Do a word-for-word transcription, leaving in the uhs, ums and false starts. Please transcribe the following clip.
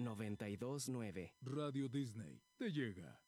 noventa y dos nueve. Radio Disney te llega.